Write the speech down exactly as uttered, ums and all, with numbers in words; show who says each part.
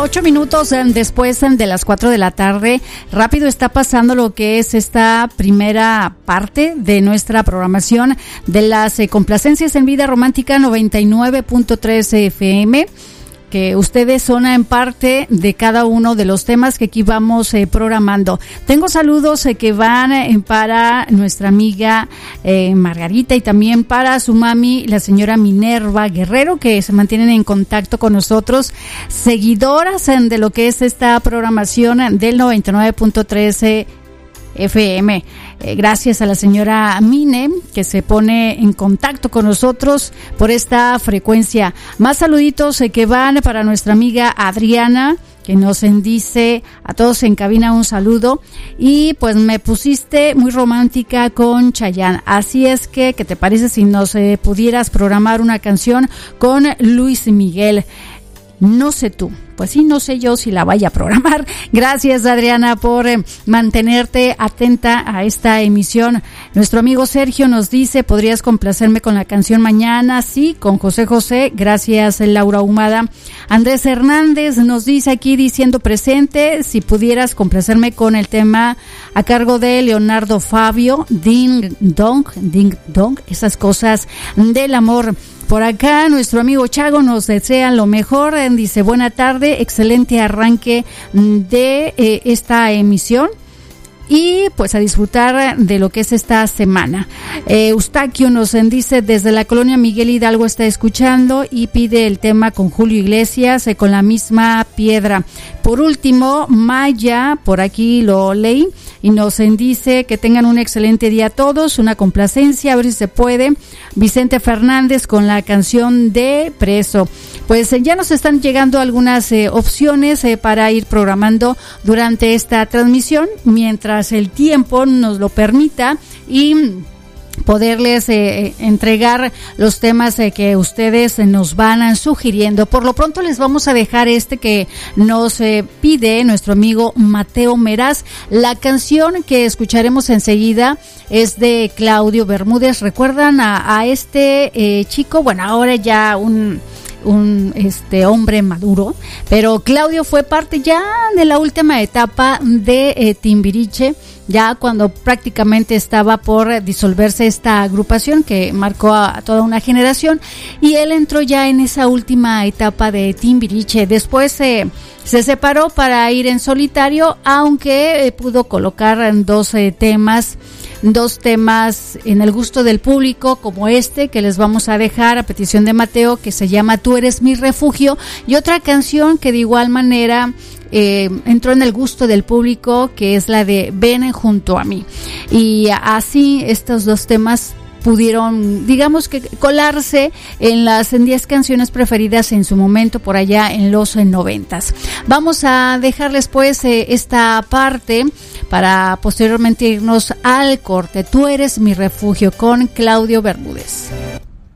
Speaker 1: ocho minutos después de las cuatro de la tarde. Rápido está pasando lo que es esta primera parte de nuestra programación de las eh, complacencias en Vida Romántica noventa y nueve punto tres F M. Que ustedes son en parte de cada uno de los temas que aquí vamos eh, programando. Tengo saludos eh, que van eh, para nuestra amiga eh, Margarita y también para su mami, la señora Minerva Guerrero, que se mantienen en contacto con nosotros, seguidoras eh, de lo que es esta programación del noventa y nueve punto tres F M. Eh, gracias a la señora Mine que se pone en contacto con nosotros por esta frecuencia. Más saluditos eh, que van para nuestra amiga Adriana, que nos dice a todos en cabina un saludo. Y pues me pusiste muy romántica con Chayanne, así es que ¿qué te parece si nos eh, pudieras programar una canción con Luis Miguel? No sé tú, pues sí, no sé yo si la vaya a programar. Gracias, Adriana, por eh, mantenerte atenta a esta emisión. Nuestro amigo Sergio nos dice, ¿podrías complacerme con la canción Mañana? Sí, con José José. Gracias, Laura Humada. Andrés Hernández nos dice aquí, diciendo presente, si pudieras complacerme con el tema a cargo de Leonardo Fabio, Ding Dong, Ding Dong, esas cosas del amor. Por acá nuestro amigo Chago nos desea lo mejor, dice buena tarde, excelente arranque de eh, esta emisión y pues a disfrutar de lo que es esta semana. Eh, Eustaquio nos dice desde la colonia Miguel Hidalgo está escuchando y pide el tema con Julio Iglesias eh, con la misma piedra. Por último, Maya, por aquí lo leí y nos dice que tengan un excelente día a todos, una complacencia, a ver si se puede. Vicente Fernández con la canción de Preso. Pues eh, ya nos están llegando algunas eh, opciones eh, para ir programando durante esta transmisión, mientras el tiempo nos lo permita y poderles eh, entregar los temas eh, que ustedes eh, nos van sugiriendo. Por lo pronto les vamos a dejar este que nos eh, pide nuestro amigo Mateo Meraz. La canción que escucharemos enseguida es de Claudio Bermúdez. ¿Recuerdan a, a este eh, chico? Bueno, ahora ya un... un este hombre maduro, pero Claudio fue parte ya de la última etapa de eh, Timbiriche, ya cuando prácticamente estaba por disolverse esta agrupación que marcó a, a toda una generación, y él entró ya en esa última etapa de Timbiriche. Después eh, se separó para ir en solitario, aunque eh, pudo colocar dos eh, temas dos temas en el gusto del público, como este que les vamos a dejar a petición de Mateo, que se llama Tú eres mi refugio, y otra canción que de igual manera eh, entró en el gusto del público, que es la de Ven junto a mí. Y así estos dos temas pudieron, digamos que colarse en las diez canciones preferidas en su momento por allá en los noventas. Vamos a dejarles pues eh, esta parte para posteriormente irnos al corte. Tú eres mi refugio con Claudio Bermúdez.